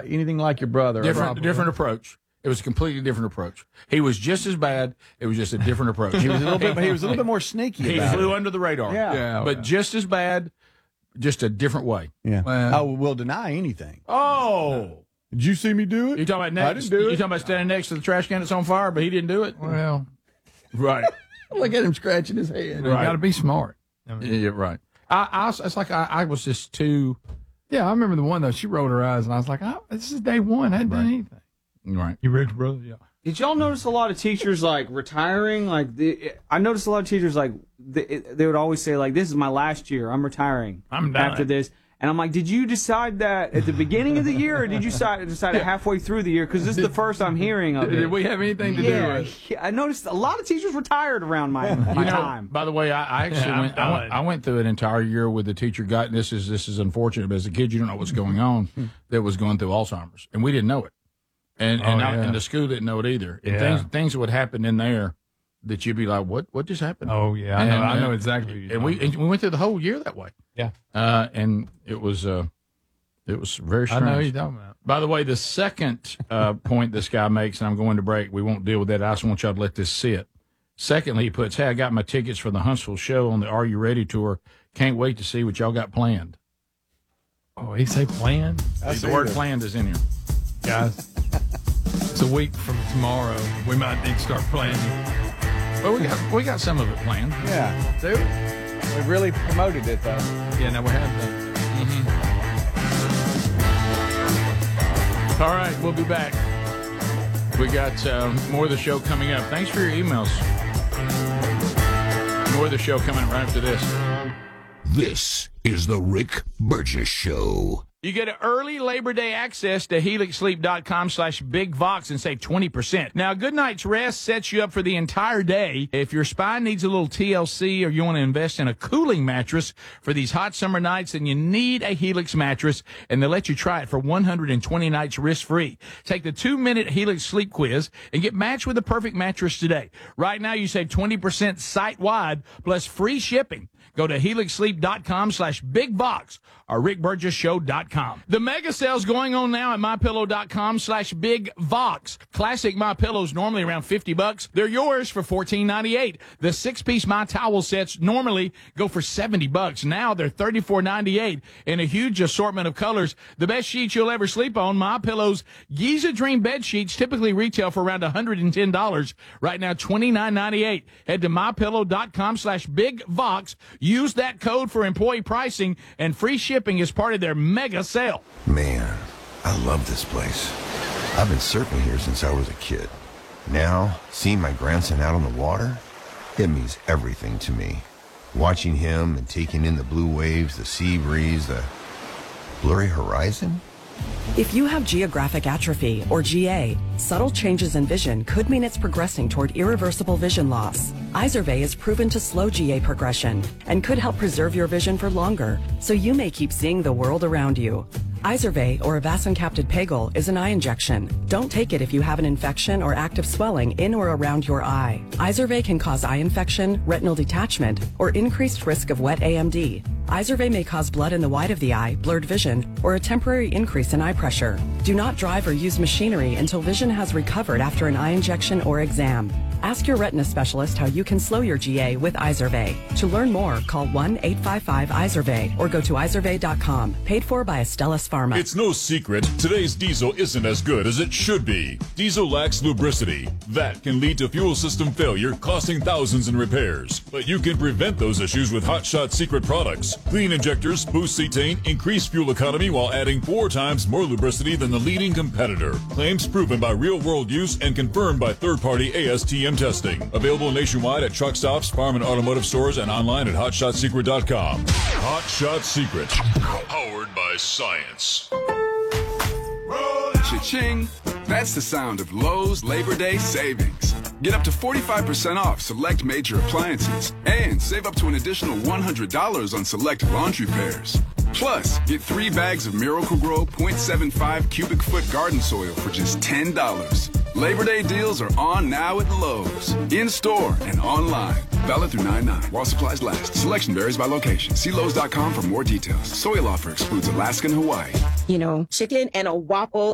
anything like your brother. Different approach. It was a completely different approach. He was just as bad. It was just a different approach. He was a little bit more sneaky. He flew under the radar. But just as bad, just a different way. Yeah. I will deny anything. Oh. Did you see me do it? You talking about I didn't do it. You talking about standing next to the trash can that's on fire, but he didn't do it? Well, right. Look at him scratching his head. You got to be smart. Yeah, right. It's like I was just too. Yeah, I remember the one though. She rolled her eyes, and I was like, "This is day one. I hadn't done anything." Right. You ready, brother? Yeah. Did y'all notice a lot of teachers like retiring? I noticed a lot of teachers like they would always say like, "This is my last year. I'm retiring. I'm done after this." And I'm like, did you decide that at the beginning of the year, or did you decide it halfway through the year? Because this is the first I'm hearing of it. Did we have anything to do with it? I noticed a lot of teachers retired around my time. By the way, I actually I went through an entire year with a teacher guy. This is unfortunate, but as a kid, you don't know what's going on. That was going through Alzheimer's, and we didn't know it, and the school didn't know it either. And things would happen in there that you'd be like, what just happened? Oh yeah, I know exactly. And we went through the whole year that way. Yeah. And it was very strange. I know what you're talking about. By the way, the second point this guy makes, and I'm going to break, we won't deal with that. I just want y'all to let this sit. Secondly, he puts, "Hey, I got my tickets for the Huntsville show on the Are You Ready tour. Can't wait to see what y'all got planned." Oh, he say planned? The word planned is in here. Guys, it's a week from tomorrow. We might need to start planning. Well, we got some of it planned. Yeah, dude. We really promoted it, though. Yeah, no, we have done. All right, we'll be back. We got more of the show coming up. Thanks for your emails. More of the show coming right after this. This is the Rick Burgess Show. You get an early Labor Day access to HelixSleep.com/BigVox and save 20%. Now, a good night's rest sets you up for the entire day. If your spine needs a little TLC or you want to invest in a cooling mattress for these hot summer nights, then you need a Helix mattress, and they'll let you try it for 120 nights risk-free. Take the 2-minute Helix sleep quiz and get matched with the perfect mattress today. Right now, you save 20% site-wide plus free shipping. Go to HelixSleep.com/BigVox or RickBurgessShow.com. The mega sale's going on now at MyPillow.com/BigVox. Classic MyPillows normally around $50. They're yours for $14.98. The 6-piece My Towel sets normally go for $70. Now they're $34.98 in a huge assortment of colors. The best sheets you'll ever sleep on, MyPillow's Giza Dream bed sheets typically retail for around $110. Right now, $29.98. Head to MyPillow.com/BigVox. Use that code for employee pricing and free shipping as part of their mega sale. Man, I love this place. I've been surfing here since I was a kid. Now, seeing my grandson out on the water, it means everything to me. Watching him and taking in the blue waves, the sea breeze, the blurry horizon. If you have geographic atrophy, or GA, subtle changes in vision could mean it's progressing toward irreversible vision loss. Izervay is proven to slow GA progression and could help preserve your vision for longer, so you may keep seeing the world around you. Izervay, or avacincaptad pegol, is an eye injection. Don't take it if you have an infection or active swelling in or around your eye. Izervay can cause eye infection, retinal detachment, or increased risk of wet AMD. Izervay may cause blood in the white of the eye, blurred vision, or a temporary increase in eye pressure. Do not drive or use machinery until vision has recovered after an eye injection or exam. Ask your retina specialist how you can slow your GA with Izervay. To learn more, call 1-855-IZERVAY or go to izervay.com. Paid for by Astellas Pharma. It's no secret today's diesel isn't as good as it should be. Diesel lacks lubricity. That can lead to fuel system failure, costing thousands in repairs. But you can prevent those issues with Hot Shot Secret products. Clean injectors boost cetane, increase fuel economy while adding 4 times more lubricity than the leading competitor. Claims proven by real-world use and confirmed by third-party ASTM testing. Available nationwide at truck stops, farm and automotive stores, and online at HotShotSecret.com. Hot Shot Secret. Powered by science. Cha-ching! That's the sound of Lowe's Labor Day savings. Get up to 45% off select major appliances and save up to an additional $100 on select laundry pairs. Plus, get 3 bags of Miracle-Gro 0.75 cubic foot garden soil for just $10. Labor Day deals are on now at Lowe's. In-store and online. Valid through 9/9 while supplies last. Selection varies by location. See Lowe's.com for more details. Soil offer excludes Alaska and Hawaii. You know, chicken and a waffle